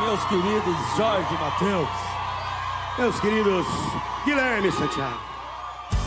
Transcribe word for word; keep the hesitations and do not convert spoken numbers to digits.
meus queridos Jorge e Matheus. Meus queridos Guilherme e Santiago.